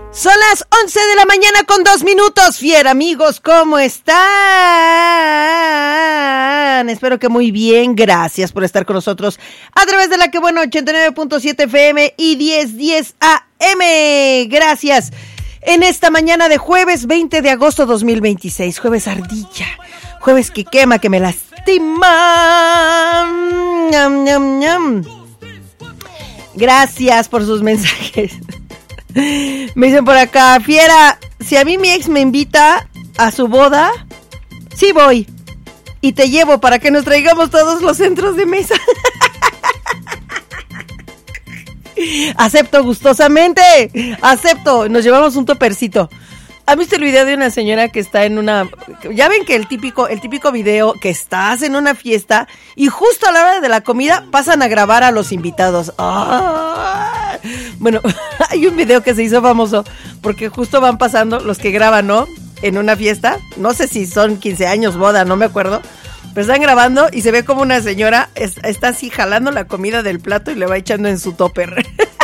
Son las 11 de la mañana con 2 minutos. Fiera amigos, ¿cómo están? Espero que muy bien. Gracias por estar con nosotros a través de la que bueno 89.7 FM y 1010 AM. Gracias. En esta mañana de jueves 20 de agosto 2026. Jueves ardilla. Jueves que quema, que me lastima. Ñam, ñam, ñam. Gracias por sus mensajes. Me dicen por acá, Fiera, si a mí mi ex me invita a su boda, sí voy. Y te llevo para que nos traigamos todos los centros de mesa. Acepto gustosamente. Acepto. Nos llevamos un topercito. ¿Han visto el video de una señora que está en una... Ya ven que el típico video que estás en una fiesta y justo a la hora de la comida pasan a grabar a los invitados. ¡Ah! Bueno, hay un video que se hizo famoso porque justo van pasando los que graban, ¿no? En una fiesta. No sé si son 15 años, boda, no me acuerdo. Pero están grabando y se ve como una señora está así jalando la comida del plato y le va echando en su topper.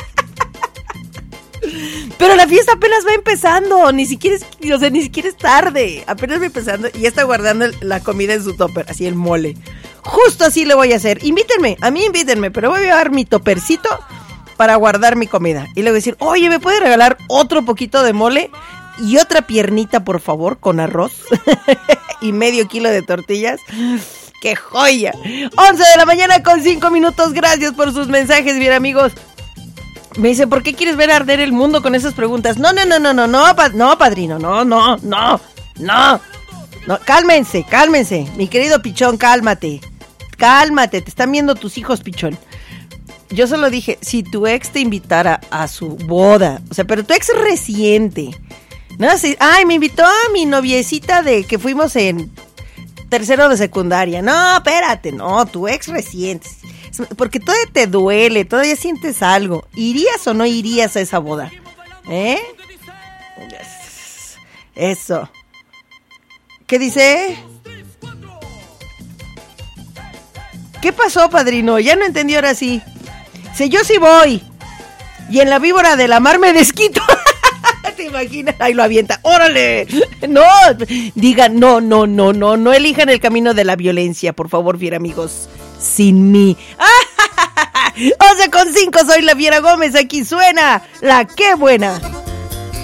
Pero la fiesta apenas va empezando, ni siquiera es tarde, apenas va empezando y ya está guardando la comida en su topper, así el mole. Justo así le voy a hacer. Invítenme, pero voy a llevar mi topercito para guardar mi comida. Y le voy a decir, oye, ¿me puede regalar otro poquito de mole? Y otra piernita, por favor, con arroz. Y medio kilo de tortillas. ¡Qué joya! 11 de la mañana con 5 minutos. Gracias por sus mensajes, bien amigos. Me dice, ¿por qué quieres ver arder el mundo con esas preguntas? No, padrino, no. Cálmense, mi querido pichón, cálmate, te están viendo tus hijos, pichón. Yo solo dije, si tu ex te invitara a su boda, o sea, pero tu ex reciente, no sé, me invitó a mi noviecita de que fuimos en tercero de secundaria. No, espérate, no, tu ex reciente. Porque todavía te duele, todavía sientes algo. ¿Irías o no irías a esa boda? Eso. ¿Qué dice? ¿Qué pasó, padrino? Ya no entendí ahora sí. Si yo sí voy. Y en la víbora de la mar me desquito. ¿Te imaginas? Ahí lo avienta. ¡Órale! No, digan, no elijan el camino de la violencia, por favor, fiera amigos. Sin mí. 11:05, soy la Fiera Gómez, aquí suena la Qué Buena.